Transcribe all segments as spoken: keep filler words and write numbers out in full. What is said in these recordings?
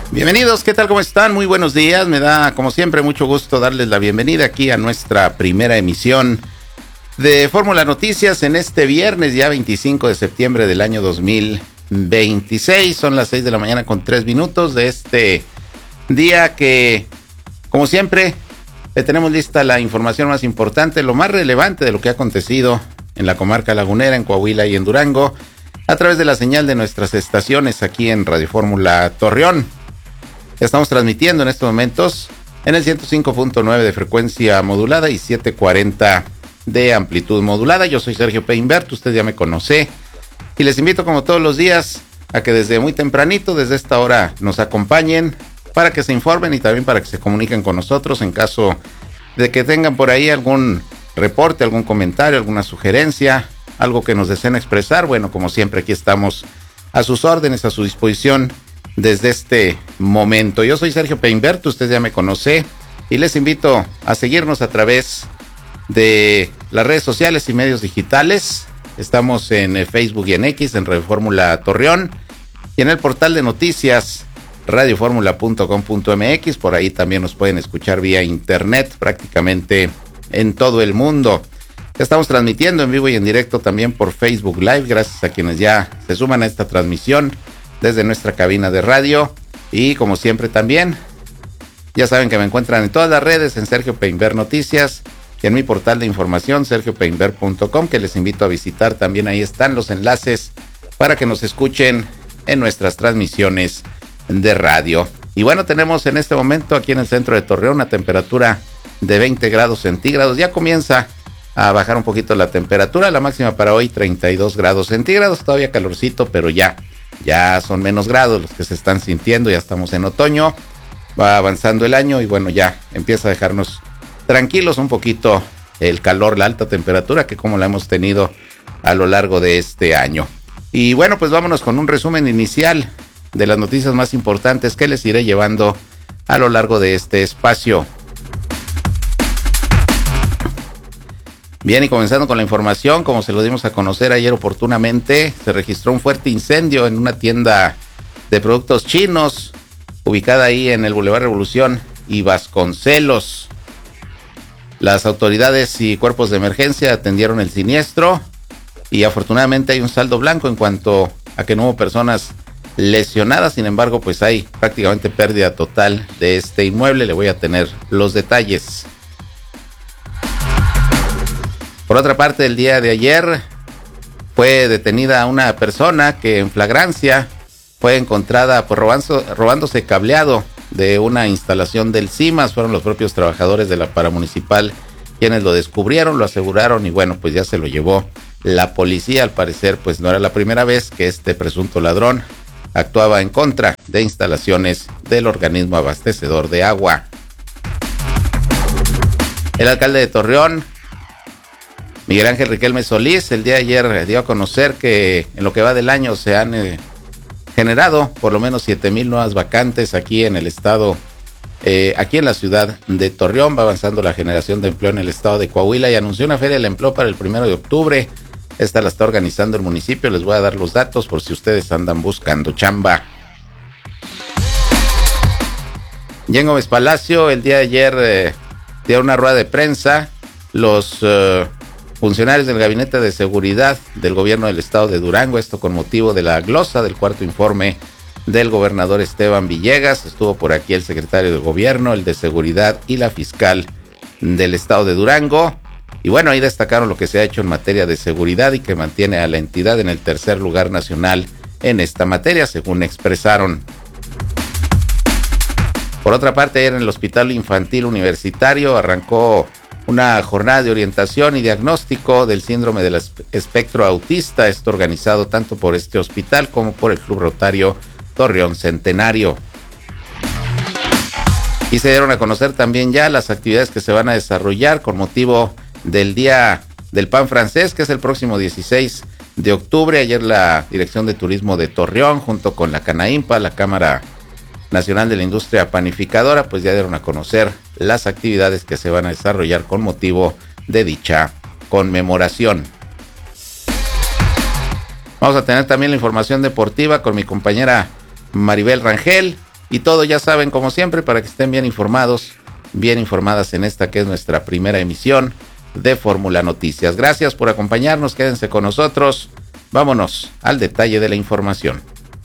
Bienvenidos, ¿qué tal? ¿Cómo están? Muy buenos días. Me da, como siempre, mucho gusto darles la bienvenida aquí a nuestra primera emisión de Fórmula Noticias en este viernes, ya veinticinco de septiembre del año dos mil veintiséis. Son las seis de la mañana con tres minutos de este día que, como siempre, le tenemos lista la información más importante, lo más relevante de lo que ha acontecido en la comarca lagunera, en Coahuila y en Durango, a través de la señal de nuestras estaciones aquí en Radio Fórmula Torreón. Estamos transmitiendo en estos momentos en el ciento cinco punto nueve de frecuencia modulada y setecientos cuarenta de amplitud modulada. Yo soy Sergio Peinbert, usted ya me conoce, y les invito como todos los días a que desde muy tempranito, desde esta hora, nos acompañen para que se informen y también para que se comuniquen con nosotros en caso de que tengan por ahí algún reporte, algún comentario, alguna sugerencia, algo que nos deseen expresar. Bueno, como siempre, aquí estamos a sus órdenes, a su disposición desde este momento. Yo soy Sergio Peinbert, usted ya me conoce, y les invito a seguirnos a través de las redes sociales y medios digitales. Estamos en Facebook y en X, en Radio Fórmula Torreón, y en el portal de noticias radio fórmula punto com punto m x. Por ahí también nos pueden escuchar vía internet prácticamente en todo el mundo. Estamos transmitiendo en vivo y en directo también por Facebook Live, gracias a quienes ya se suman a esta transmisión desde nuestra cabina de radio. Y como siempre también, ya saben que me encuentran en todas las redes en Sergio Peinbert Noticias y en mi portal de información sergio peinbert punto com, que les invito a visitar. También ahí están los enlaces para que nos escuchen en nuestras transmisiones de radio. Y bueno, tenemos en este momento aquí en el centro de Torreón una temperatura de veinte grados centígrados. Ya comienza a bajar un poquito la temperatura, la máxima para hoy treinta y dos grados centígrados, todavía calorcito, pero ya Ya son menos grados los que se están sintiendo, ya estamos en otoño, va avanzando el año y bueno, ya empieza a dejarnos tranquilos un poquito el calor, la alta temperatura que como la hemos tenido a lo largo de este año. Y bueno, pues vámonos con un resumen inicial de las noticias más importantes que les iré llevando a lo largo de este espacio. Bien, y comenzando con la información, como se lo dimos a conocer ayer oportunamente, se registró un fuerte incendio en una tienda de productos chinos, ubicada ahí en el Boulevard Revolución y Vasconcelos. Las autoridades y cuerpos de emergencia atendieron el siniestro y afortunadamente hay un saldo blanco en cuanto a que no hubo personas lesionadas. Sin embargo, pues hay prácticamente pérdida total de este inmueble. Le voy a tener los detalles. Por otra parte, el día de ayer fue detenida una persona que en flagrancia fue encontrada por robando, robándose cableado de una instalación del CIMAS. Fueron los propios trabajadores de la paramunicipal quienes lo descubrieron, lo aseguraron y bueno, pues ya se lo llevó la policía. Al parecer, pues no era la primera vez que este presunto ladrón actuaba en contra de instalaciones del organismo abastecedor de agua. El alcalde de Torreón, Miguel Ángel Riquelme Solís, el día de ayer dio a conocer que en lo que va del año se han eh, generado por lo menos siete mil nuevas vacantes aquí en el estado, eh, aquí en la ciudad de Torreón. Va avanzando la generación de empleo en el estado de Coahuila y anunció una feria del empleo para el primero de octubre. Esta la está organizando el municipio. Les voy a dar los datos por si ustedes andan buscando chamba. Jen Gómez Palacio el día de ayer eh, dio una rueda de prensa. Los eh, funcionarios del Gabinete de Seguridad del Gobierno del Estado de Durango, esto con motivo de la glosa del cuarto informe del gobernador Esteban Villegas. Estuvo por aquí el secretario de Gobierno, el de Seguridad y la fiscal del Estado de Durango. Y bueno, ahí destacaron lo que se ha hecho en materia de seguridad y que mantiene a la entidad en el tercer lugar nacional en esta materia, según expresaron. Por otra parte, ayer en el Hospital Infantil Universitario arrancó una jornada de orientación y diagnóstico del síndrome del espectro autista, esto organizado tanto por este hospital como por el Club Rotario Torreón Centenario. Y se dieron a conocer también ya las actividades que se van a desarrollar con motivo del Día del Pan Francés, que es el próximo dieciséis de octubre. Ayer la Dirección de Turismo de Torreón, junto con la Canaimpa, la Cámara Nacional de la Industria Panificadora, pues ya dieron a conocer las actividades que se van a desarrollar con motivo de dicha conmemoración. Vamos a tener también la información deportiva con mi compañera Maribel Rangel. y todo, ya saben, como siempre, para que estén bien informados, bien informadas en esta que es nuestra primera emisión de Fórmula Noticias. Gracias por acompañarnos, quédense con nosotros. Vámonos al detalle de la información.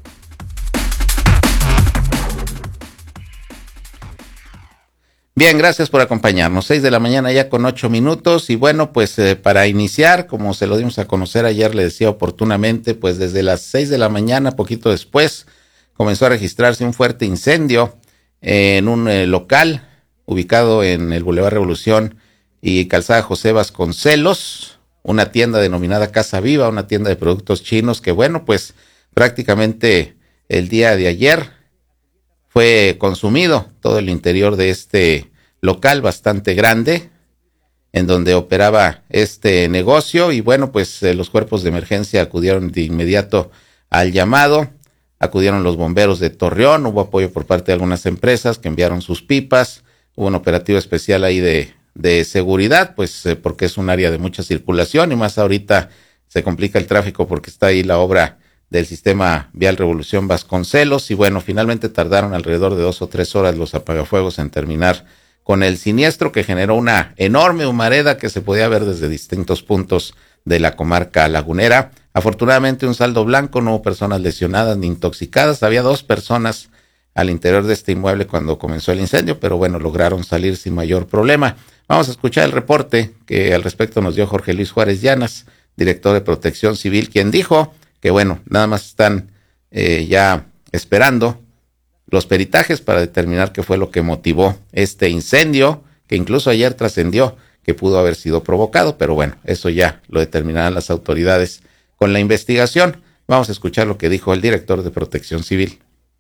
Bien, gracias por acompañarnos. Seis de la mañana ya con ocho minutos. Y bueno, pues eh, para iniciar, como se lo dimos a conocer ayer, le decía oportunamente, pues desde las seis de la mañana, poquito después, comenzó a registrarse un fuerte incendio en un eh, local ubicado en el Boulevard Revolución y Calzada José Vasconcelos, una tienda denominada Casa Viva, una tienda de productos chinos que, bueno, pues prácticamente el día de ayer fue consumido todo el interior de este local bastante grande en donde operaba este negocio y bueno, pues eh, los cuerpos de emergencia acudieron de inmediato al llamado, acudieron los bomberos de Torreón, hubo apoyo por parte de algunas empresas que enviaron sus pipas, hubo un operativo especial ahí de, de seguridad, pues eh, porque es un área de mucha circulación y más ahorita se complica el tráfico porque está ahí la obra del sistema vial Revolución Vasconcelos y bueno, finalmente tardaron alrededor de dos o tres horas los apagafuegos en terminar con el siniestro que generó una enorme humareda que se podía ver desde distintos puntos de la comarca lagunera. Afortunadamente un saldo blanco, no hubo personas lesionadas ni intoxicadas, había dos personas al interior de este inmueble cuando comenzó el incendio, pero bueno, lograron salir sin mayor problema. Vamos a escuchar el reporte que al respecto nos dio Jorge Luis Juárez Llanas, director de Protección Civil, quien dijo que bueno, nada más están eh, ya esperando los peritajes para determinar qué fue lo que motivó este incendio, que incluso ayer trascendió que pudo haber sido provocado, pero bueno, eso ya lo determinarán las autoridades con la investigación. Vamos a escuchar lo que dijo el director de Protección Civil.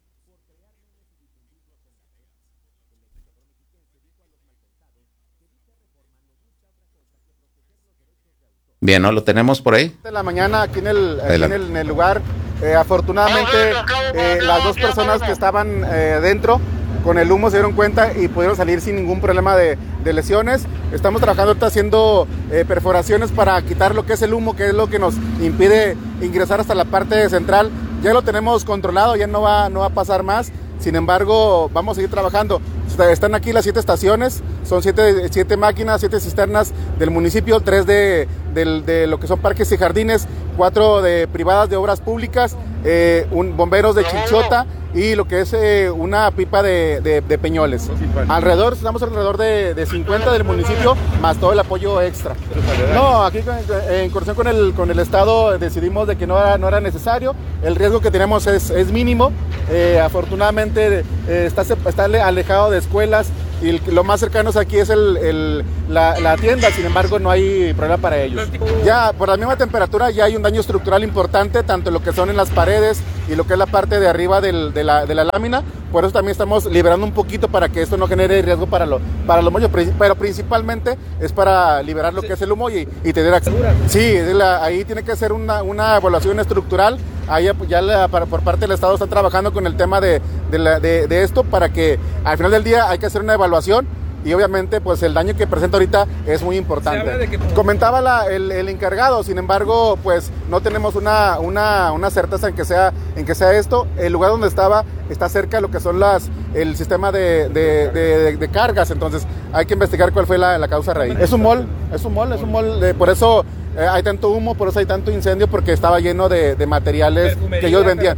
Bien, ¿no? ¿Lo tenemos por ahí? De la mañana aquí en el, aquí en el, en el lugar, eh, afortunadamente eh, las dos personas que estaban eh, dentro con el humo se dieron cuenta y pudieron salir sin ningún problema de, de lesiones. Estamos trabajando ahorita haciendo eh, perforaciones para quitar lo que es el humo, que es lo que nos impide ingresar hasta la parte central. Ya lo tenemos controlado, ya no va, no va a pasar más. Sin embargo, vamos a seguir trabajando. Están aquí las siete estaciones, son siete, siete máquinas, siete cisternas del municipio, tres de, de, de lo que son parques y jardines, cuatro de privadas de obras públicas, eh, un, bomberos de Chinchota y lo que es eh, una pipa de, de, de Peñoles. Alrededor, estamos alrededor de, de cincuenta del municipio, más todo el apoyo extra. No, aquí en coordinación con el, con el Estado decidimos de que no era, no era necesario, el riesgo que tenemos es, es mínimo, eh, afortunadamente eh, está, está alejado de escuelas y lo más cercano aquí es el, el, la, la tienda, sin embargo no hay problema para ellos. Ya por la misma temperatura ya hay un daño estructural importante, tanto lo que son en las paredes y lo que es la parte de arriba del, de, la, de la lámina, por eso también estamos liberando un poquito para que esto no genere riesgo para, lo, para los moños, pero principalmente es para liberar lo que es el humo y, y tener acceso. Sí, la, ahí tiene que ser una, una evaluación estructural, ahí ya la, para, por parte del Estado está trabajando con el tema de, de, la, de, de esto para que al final del día hay que hacer una evaluación y obviamente pues el daño que presenta ahorita es muy importante. Que... Comentaba la, el, el encargado, sin embargo pues no tenemos una, una, una certeza en que, sea, en que sea esto. El lugar donde estaba está cerca de lo que son las el sistema de, de, de, de, de cargas, entonces hay que investigar cuál fue la, la causa raíz. Es un mall, es un mall, es un mall, de, por eso eh, hay tanto humo, por eso hay tanto incendio, porque estaba lleno de, de materiales que ellos vendían.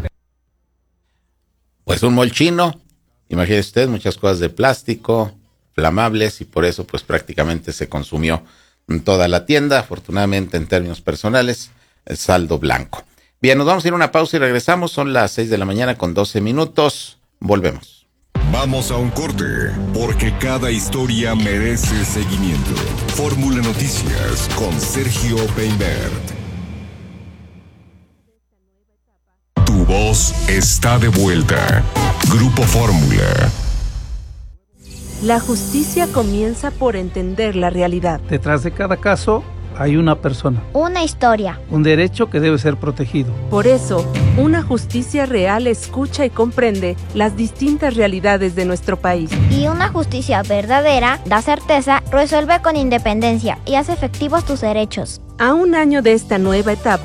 Pues un mall chino, imagínese usted, muchas cosas de plástico, flamables, y por eso pues prácticamente se consumió en toda la tienda. Afortunadamente en términos personales el saldo blanco. Bien, nos vamos a ir a una pausa y regresamos. Son las seis de la mañana con doce minutos. Volvemos. Vamos a un corte, porque cada historia merece seguimiento. Fórmula Noticias con Sergio Peinbert. Tu voz está de vuelta. Grupo Fórmula. La justicia comienza por entender la realidad. Detrás de cada caso hay una persona. Una historia. Un derecho que debe ser protegido. Por eso, una justicia real escucha y comprende las distintas realidades de nuestro país. Y una justicia verdadera da certeza, resuelve con independencia y hace efectivos tus derechos. A un año de esta nueva etapa,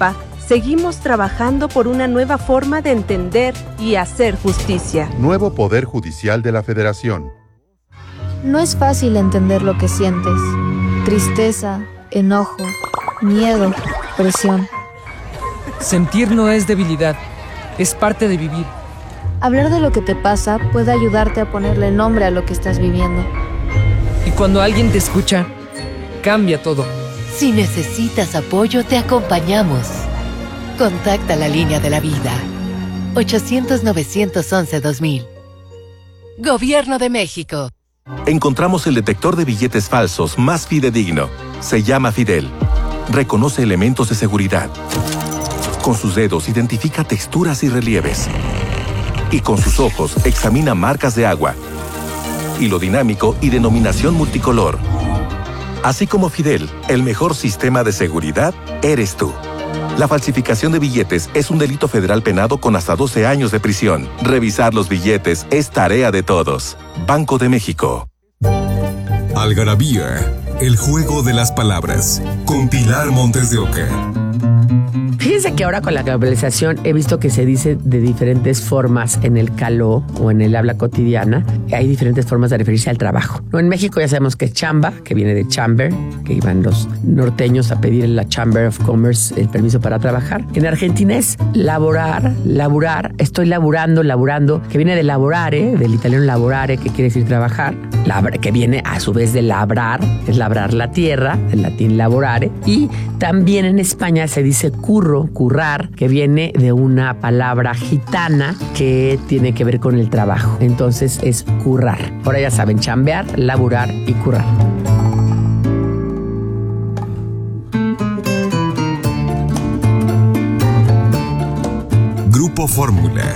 Seguimos trabajando por una nueva forma de entender y hacer justicia. Nuevo Poder Judicial de la Federación. No es fácil entender lo que sientes. Tristeza, enojo, miedo, presión. Sentir no es debilidad, es parte de vivir. Hablar de lo que te pasa puede ayudarte a ponerle nombre a lo que estás viviendo. Y cuando alguien te escucha, cambia todo. Si necesitas apoyo, te acompañamos. Contacta la línea de la vida. ochocientos, novecientos once, dos mil. Gobierno de México. Encontramos el detector de billetes falsos más fidedigno. Se llama Fidel. Reconoce elementos de seguridad. Con sus dedos identifica texturas y relieves. Y con sus ojos examina marcas de agua, hilo dinámico y denominación multicolor. Así como Fidel, el mejor sistema de seguridad eres tú. La falsificación de billetes es un delito federal penado con hasta doce años de prisión. Revisar los billetes es tarea de todos. Banco de México. Algarabía, el juego de las palabras, con Pilar Montes de Oca. Fíjense que ahora con la globalización he visto que se dice de diferentes formas en el caló o en el habla cotidiana. Hay diferentes formas de referirse al trabajo. No, en México ya sabemos que es chamba, que viene de chamber, que iban los norteños a pedir en la Chamber of Commerce el permiso para trabajar. En Argentina es laborar, laburar, estoy laburando, laburando, que viene de laborare, del italiano laborare, que quiere decir trabajar, labra, que viene a su vez de labrar, es labrar la tierra, del latín laborare. Y también en España se dice curro, currar, que viene de una palabra gitana que tiene que ver con el trabajo. Entonces es currar. Ahora ya saben, chambear, laburar y currar. Grupo Fórmula.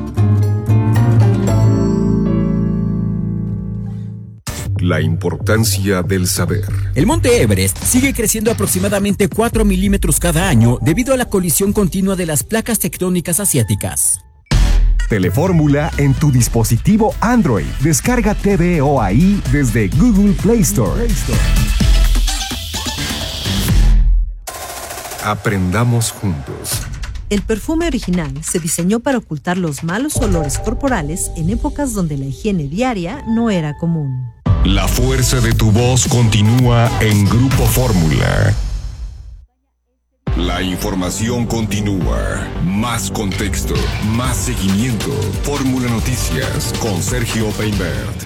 La importancia del saber. El monte Everest sigue creciendo aproximadamente cuatro milímetros cada año debido a la colisión continua de las placas tectónicas asiáticas. Telefórmula en tu dispositivo Android. Descarga T V O A I desde Google Play Store. Aprendamos juntos. El perfume original se diseñó para ocultar los malos olores corporales en épocas donde la higiene diaria no era común. La fuerza de tu voz continúa en Grupo Fórmula. La información continúa. Más contexto, más seguimiento. Fórmula Noticias con Sergio Peinbert.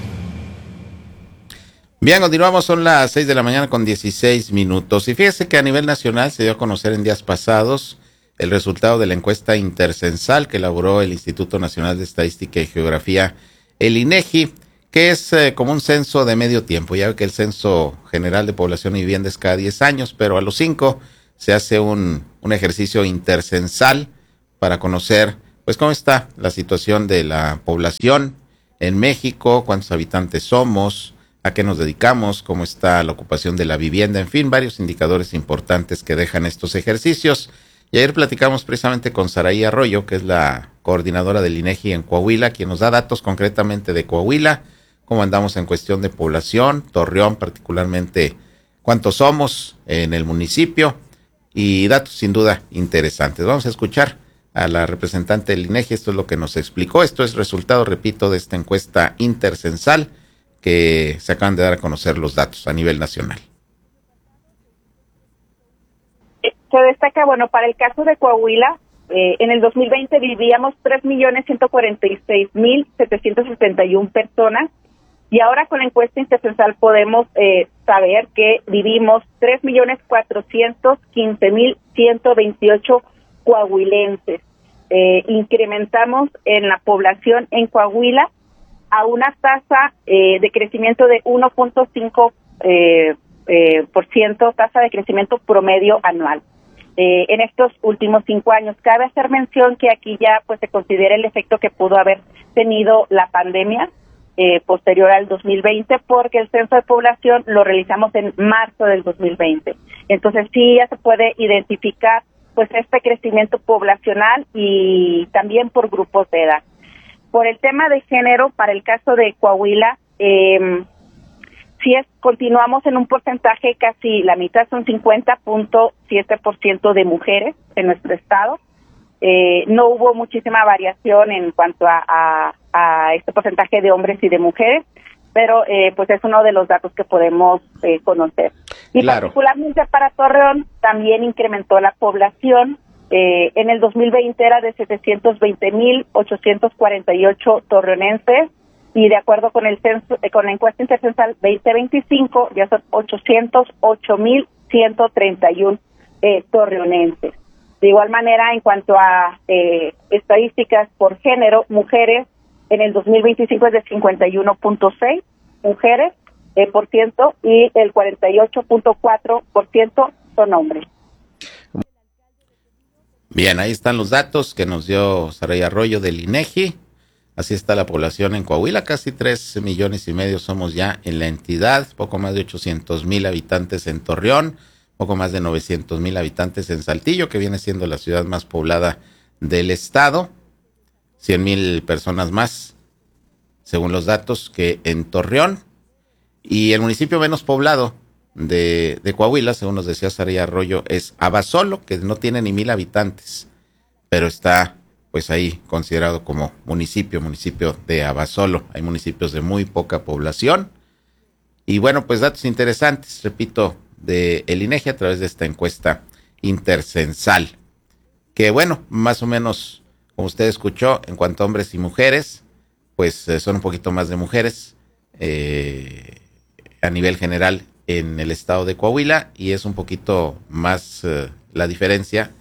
Bien, continuamos, son las seis de la mañana con dieciséis minutos. Y fíjese que a nivel nacional se dio a conocer en días pasados el resultado de la encuesta intercensal que elaboró el Instituto Nacional de Estadística y Geografía, el INEGI, que es eh, como un censo de medio tiempo. Ya ve que el Censo General de Población y Vivienda es cada diez años, pero a los cinco se hace un, un ejercicio intercensal para conocer pues cómo está la situación de la población en México, cuántos habitantes somos, a qué nos dedicamos, cómo está la ocupación de la vivienda, en fin, varios indicadores importantes que dejan estos ejercicios. Y ayer platicamos precisamente con Saraí Arroyo, que es la coordinadora del INEGI en Coahuila, quien nos da datos concretamente de Coahuila, cómo andamos en cuestión de población, Torreón particularmente, cuántos somos en el municipio, y datos sin duda interesantes. Vamos a escuchar a la representante del INEGI, esto es lo que nos explicó. Esto es resultado, repito, de esta encuesta intercensal que se acaban de dar a conocer los datos a nivel nacional. Se destaca, bueno, para el caso de Coahuila, eh, en el dos mil veinte vivíamos tres millones ciento cuarenta y seis mil setecientos setenta y una personas, y ahora con la encuesta intercensal podemos eh, saber que vivimos tres millones cuatrocientos quince mil ciento veintiocho coahuilenses. Eh, incrementamos en la población en Coahuila a una tasa eh, de crecimiento de uno punto cinco eh, eh, por ciento, tasa de crecimiento promedio anual. Eh, en estos últimos cinco años. Cabe hacer mención que aquí ya pues se considera el efecto que pudo haber tenido la pandemia eh, posterior al dos mil veinte, porque el censo de población lo realizamos en marzo del dos mil veinte. Entonces sí ya se puede identificar pues este crecimiento poblacional y también por grupos de edad. Por el tema de género, para el caso de Coahuila, eh, sí es, continuamos en un porcentaje casi la mitad, son cincuenta punto siete por ciento de mujeres en nuestro estado. Eh, no hubo muchísima variación en cuanto a, a, a este porcentaje de hombres y de mujeres, pero eh, pues es uno de los datos que podemos eh, conocer. Y claro, particularmente para Torreón también incrementó la población. Eh, en el dos mil veinte era de setecientos veinte mil ochocientos cuarenta y ocho torreonenses, y de acuerdo con el censo, eh, con la encuesta intercensal veinte veinticinco ya son ochocientos ocho mil ciento treinta y uno eh, torreonenses. De igual manera, en cuanto a eh, estadísticas por género, mujeres en el dos mil veinticinco es de cincuenta y uno punto seis mujeres eh, por ciento, y el cuarenta y ocho punto cuatro por ciento son hombres. Bien, ahí están los datos que nos dio Saray Arroyo del INEGI. Así está la población en Coahuila, casi tres millones y medio somos ya en la entidad, poco más de ochocientos mil habitantes en Torreón, poco más de novecientos mil habitantes en Saltillo, que viene siendo la ciudad más poblada del estado, cien mil personas más, según los datos, que en Torreón, y el municipio menos poblado de, de Coahuila, según nos decía Saray Arroyo, es Abasolo, que no tiene ni mil habitantes, pero está pues ahí considerado como municipio, municipio de Abasolo. Hay municipios de muy poca población, y bueno, pues datos interesantes, repito, de el INEGI a través de esta encuesta intercensal, que bueno, más o menos, como usted escuchó, en cuanto a hombres y mujeres, pues eh, son un poquito más de mujeres eh, a nivel general en el estado de Coahuila, y es un poquito más eh, la diferencia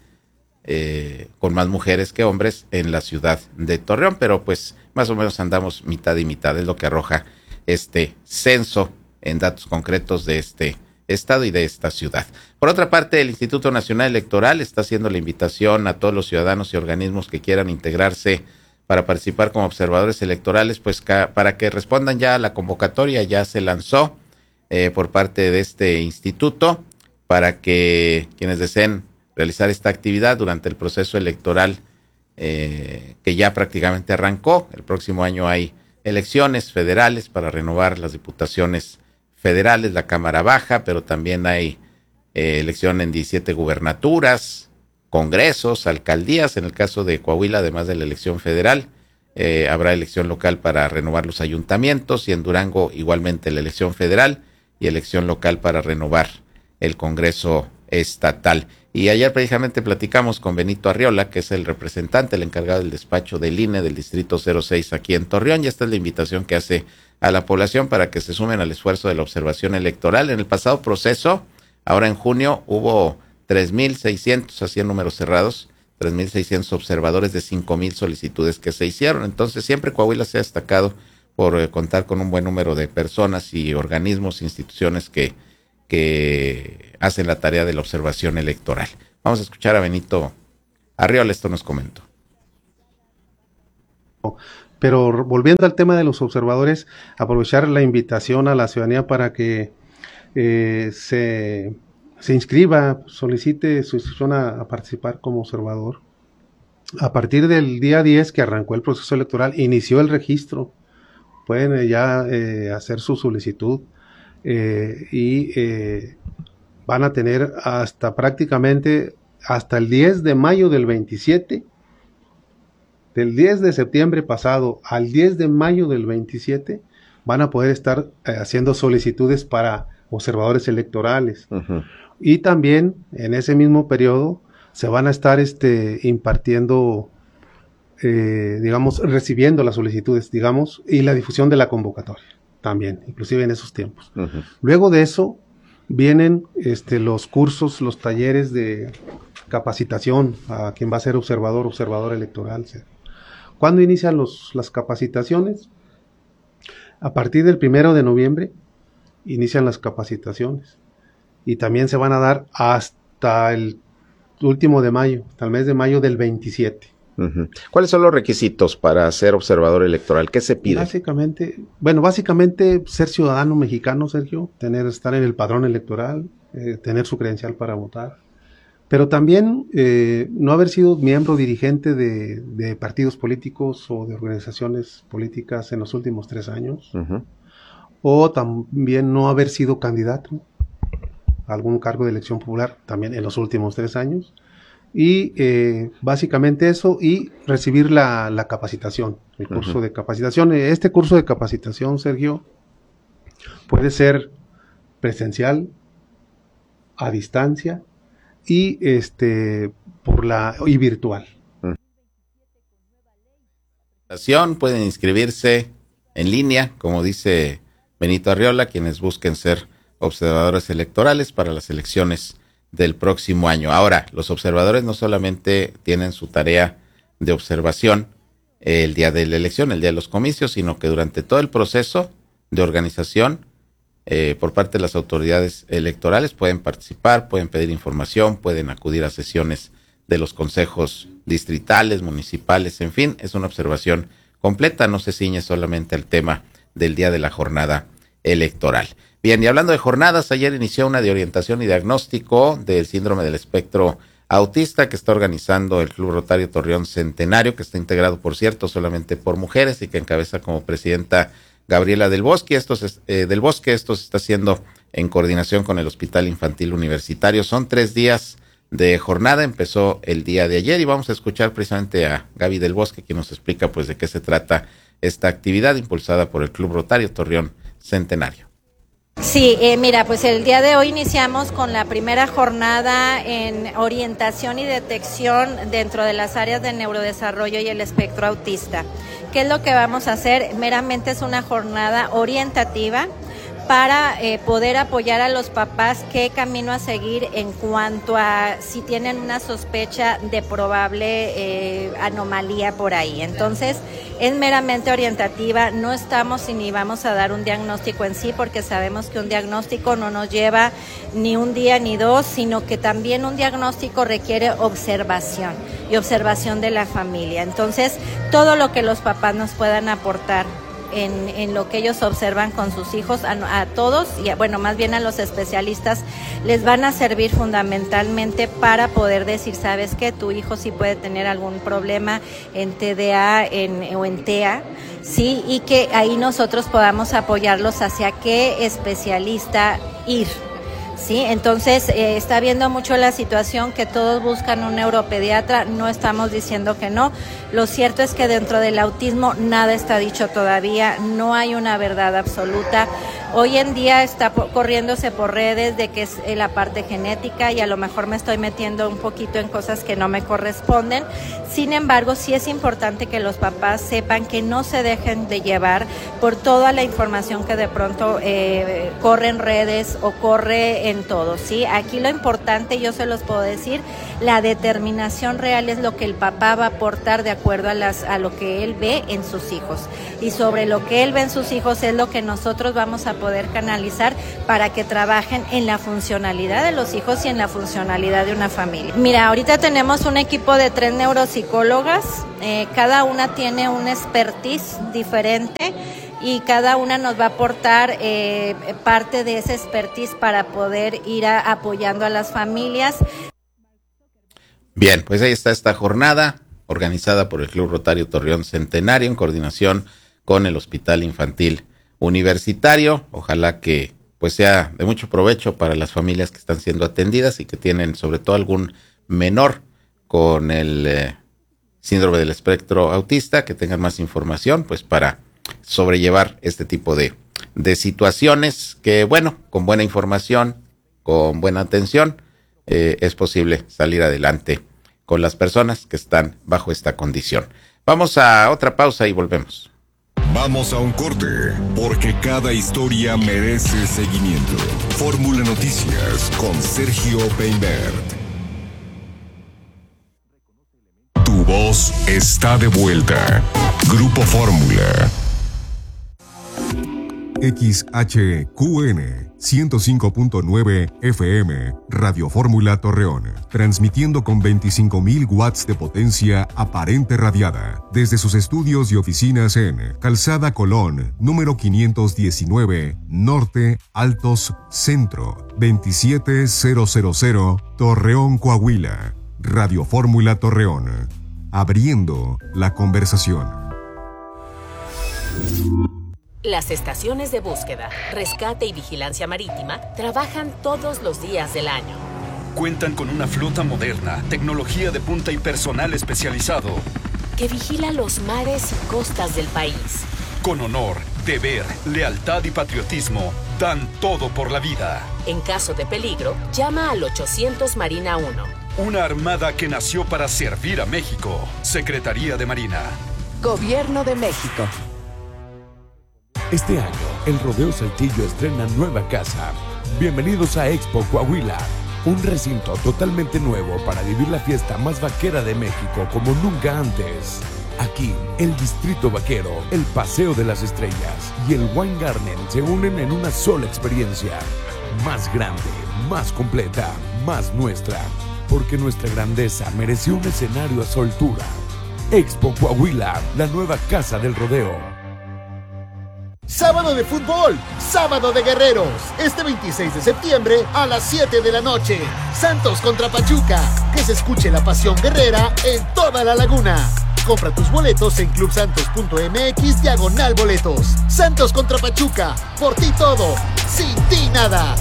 eh, con más mujeres que hombres en la ciudad de Torreón, pero pues más o menos andamos mitad y mitad, es lo que arroja este censo en datos concretos de este estado y de esta ciudad. Por otra parte, el Instituto Nacional Electoral está haciendo la invitación a todos los ciudadanos y organismos que quieran integrarse para participar como observadores electorales, pues ca- para que respondan ya a la convocatoria. Ya se lanzó eh, por parte de este instituto para que quienes deseen realizar esta actividad durante el proceso electoral eh, que ya prácticamente arrancó. El próximo año hay elecciones federales para renovar las diputaciones federales, la Cámara Baja, pero también hay eh, elección en diecisiete gubernaturas, congresos, alcaldías. En el caso de Coahuila, además de la elección federal, eh, habrá elección local para renovar los ayuntamientos, y en Durango igualmente la elección federal y elección local para renovar el Congreso estatal. Y ayer precisamente platicamos con Benito Arriola, que es el representante, el encargado del despacho del I N E del Distrito cero seis aquí en Torreón, y esta es la invitación que hace a la población para que se sumen al esfuerzo de la observación electoral. En el pasado proceso, ahora en junio, hubo tres mil seiscientos, así en números cerrados, tres mil seiscientos observadores de cinco mil solicitudes que se hicieron. Entonces siempre Coahuila se ha destacado por eh, contar con un buen número de personas y organismos, instituciones que, que hacen la tarea de la observación electoral. Vamos a escuchar a Benito Arriola, esto nos comentó. Pero volviendo al tema de los observadores, aprovechar la invitación a la ciudadanía para que eh, se, se inscriba, solicite su inscripción a, a participar como observador. A partir del día diez que arrancó el proceso electoral, inició el registro. Pueden eh, ya eh, hacer su solicitud eh, y eh, van a tener hasta prácticamente hasta el diez de mayo del veintisiete. Del diez de septiembre pasado al diez de mayo del veintisiete van a poder estar eh, haciendo solicitudes para observadores electorales. Uh-huh. Y también en ese mismo periodo se van a estar este, impartiendo, eh, digamos, recibiendo las solicitudes, digamos, y la difusión de la convocatoria también, inclusive en esos tiempos. Uh-huh. Luego de eso vienen este, los cursos, los talleres de capacitación a quien va a ser observador, observador electoral. ¿Cuándo inician los, las capacitaciones? A partir del primero de noviembre inician las capacitaciones, y también se van a dar hasta el último de mayo, hasta el mes de mayo del veintisiete. Uh-huh. ¿Cuáles son los requisitos para ser observador electoral? ¿Qué se pide? Básicamente, bueno, básicamente ser ciudadano mexicano, Sergio, tener, estar en el padrón electoral, eh, tener su credencial para votar. Pero también eh, no haber sido miembro dirigente de, de partidos políticos o de organizaciones políticas en los últimos tres años. Uh-huh. o también no haber sido candidato a algún cargo de elección popular también en los últimos tres años. Y eh, básicamente eso, y recibir la, la capacitación, el curso uh-huh. de capacitación. Este curso de capacitación, Sergio, puede ser presencial, a distancia y este por la y virtual. Pueden inscribirse en línea, como dice Benito Arriola, quienes busquen ser observadores electorales para las elecciones del próximo año. Ahora, los observadores no solamente tienen su tarea de observación el día de la elección, el día de los comicios, sino que durante todo el proceso de organización eh, por parte de las autoridades electorales pueden participar, pueden pedir información, pueden acudir a sesiones de los consejos distritales, municipales, en fin, es una observación completa, no se ciñe solamente al tema del día de la jornada electoral. Bien, y hablando de jornadas, ayer inició una de orientación y diagnóstico del síndrome del espectro autista que está organizando el Club Rotario Torreón Centenario, que está integrado, por cierto, solamente por mujeres y que encabeza como presidenta Gabriela del Bosque. Esto se, eh, del Bosque, esto se está haciendo en coordinación con el Hospital Infantil Universitario. Son tres días de jornada, empezó el día de ayer y vamos a escuchar precisamente a Gaby del Bosque, quien nos explica pues de qué se trata esta actividad impulsada por el Club Rotario Torreón Centenario. Sí, eh, mira, pues el día de hoy iniciamos con la primera jornada en orientación y detección dentro de las áreas de neurodesarrollo y el espectro autista. ¿Qué es lo que vamos a hacer? Meramente es una jornada orientativa para eh, poder apoyar a los papás qué camino a seguir en cuanto a si tienen una sospecha de probable eh, anomalía por ahí. Entonces, es meramente orientativa, no estamos y ni vamos a dar un diagnóstico en sí, porque sabemos que un diagnóstico no nos lleva ni un día ni dos, sino que también un diagnóstico requiere observación y observación de la familia. Entonces, todo lo que los papás nos puedan aportar En, en lo que ellos observan con sus hijos, a, a todos, y a, bueno, más bien a los especialistas, les van a servir fundamentalmente para poder decir, sabes que tu hijo sí puede tener algún problema en T D A en, o en T E A, sí, y que ahí nosotros podamos apoyarlos hacia qué especialista ir. Sí, entonces eh, está viendo mucho la situación que todos buscan un neuropediatra, no estamos diciendo que no. Lo cierto es que dentro del autismo nada está dicho todavía, no hay una verdad absoluta. Hoy en día está por, corriéndose por redes de que es eh, la parte genética, y a lo mejor me estoy metiendo un poquito en cosas que no me corresponden. Sin embargo, sí es importante que los papás sepan que no se dejen de llevar por toda la información que de pronto eh, corre en redes o corre en todo, ¿sí? Aquí lo importante, yo se los puedo decir, la determinación real es lo que el papá va a aportar de acuerdo a, las, a lo que él ve en sus hijos. Y sobre lo que él ve en sus hijos es lo que nosotros vamos a poder canalizar para que trabajen en la funcionalidad de los hijos y en la funcionalidad de una familia. Mira, ahorita tenemos un equipo de tres neuropsicólogas, eh, cada una tiene un expertise diferente y cada una nos va a aportar eh, parte de ese expertise para poder ir a, apoyando a las familias. Bien, pues ahí está esta jornada organizada por el Club Rotario Torreón Centenario en coordinación con el Hospital Infantil Universitario. Ojalá que pues sea de mucho provecho para las familias que están siendo atendidas y que tienen sobre todo algún menor con el eh, síndrome del espectro autista, que tengan más información pues para sobrellevar este tipo de, de situaciones que, bueno, con buena información, con buena atención, eh, es posible salir adelante con las personas que están bajo esta condición. Vamos a otra pausa y volvemos. Vamos a un corte, porque cada historia merece seguimiento. Fórmula Noticias con Sergio Peinbert. Tu voz está de vuelta. Grupo Fórmula. X H Q N ciento cinco punto nueve F M, Radio Fórmula Torreón, transmitiendo con veinticinco mil watts de potencia aparente radiada, desde sus estudios y oficinas en Calzada Colón, número quinientos diecinueve, Norte, Altos, Centro, veintisiete mil, Torreón, Coahuila. Radio Fórmula Torreón, abriendo la conversación. Las estaciones de búsqueda, rescate y vigilancia marítima trabajan todos los días del año. Cuentan con una flota moderna, tecnología de punta y personal especializado que vigila los mares y costas del país. Con honor, deber, lealtad y patriotismo, dan todo por la vida. En caso de peligro, llama al ochocientos Marina uno. Una armada que nació para servir a México. Secretaría de Marina. Gobierno de México. Este año, el Rodeo Saltillo estrena nueva casa. Bienvenidos a Expo Coahuila, un recinto totalmente nuevo para vivir la fiesta más vaquera de México como nunca antes. Aquí, el Distrito Vaquero, el Paseo de las Estrellas y el Wine Garden se unen en una sola experiencia. Más grande, más completa, más nuestra. Porque nuestra grandeza mereció un escenario a su altura. Expo Coahuila, la nueva casa del rodeo. Sábado de fútbol, sábado de guerreros. Este veintiséis de septiembre a las siete de la noche. Santos contra Pachuca. Que se escuche la pasión guerrera en toda la laguna. Compra tus boletos en clubsantos.mx diagonal boletos. Santos contra Pachuca. Por ti todo, sin ti nada.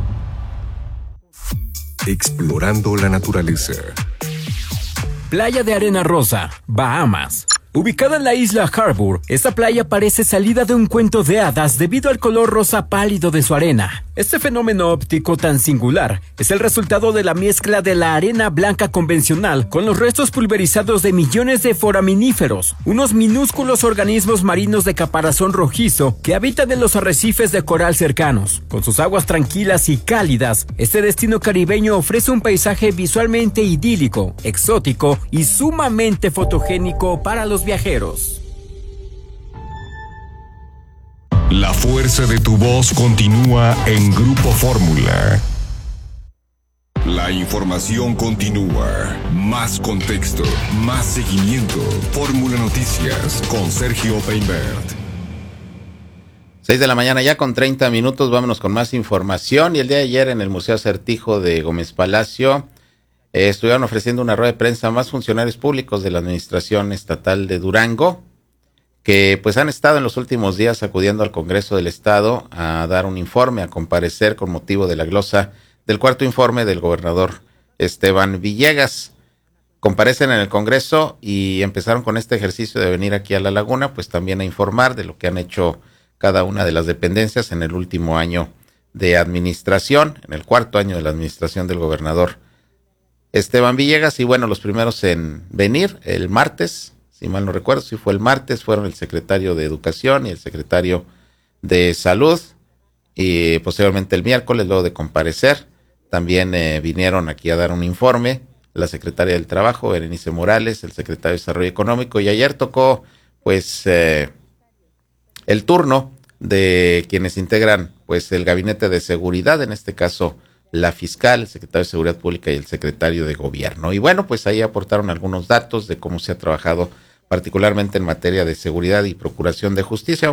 Explorando la naturaleza. Playa de Arena Rosa, Bahamas. Ubicada en la isla Harbour, esta playa parece salida de un cuento de hadas debido al color rosa pálido de su arena. Este fenómeno óptico tan singular es el resultado de la mezcla de la arena blanca convencional con los restos pulverizados de millones de foraminíferos, unos minúsculos organismos marinos de caparazón rojizo que habitan en los arrecifes de coral cercanos. Con sus aguas tranquilas y cálidas, este destino caribeño ofrece un paisaje visualmente idílico, exótico y sumamente fotogénico para los viajeros. La fuerza de tu voz continúa en Grupo Fórmula. La información continúa. Más contexto, más seguimiento. Fórmula Noticias con Sergio Peinbert. seis de la mañana ya con treinta minutos, vámonos con más información. Y el día de ayer en el Museo Acertijo de Gómez Palacio eh, estuvieron ofreciendo una rueda de prensa a más funcionarios públicos de la Administración Estatal de Durango, que pues han estado en los últimos días acudiendo al Congreso del Estado a dar un informe, a comparecer con motivo de la glosa del cuarto informe del gobernador Esteban Villegas. Comparecen en el Congreso y empezaron con este ejercicio de venir aquí a La Laguna, pues también a informar de lo que han hecho cada una de las dependencias en el último año de administración, en el cuarto año de la administración del gobernador Esteban Villegas. Y bueno, los primeros en venir el martes, si mal no recuerdo, si fue el martes, fueron el secretario de Educación y el secretario de Salud, y posteriormente el miércoles, luego de comparecer, también eh, vinieron aquí a dar un informe la secretaria del Trabajo, Berenice Morales, el secretario de Desarrollo Económico, y ayer tocó pues eh, el turno de quienes integran pues el Gabinete de Seguridad, en este caso la fiscal, el secretario de Seguridad Pública y el secretario de Gobierno. Y bueno, pues ahí aportaron algunos datos de cómo se ha trabajado particularmente en materia de seguridad y procuración de justicia.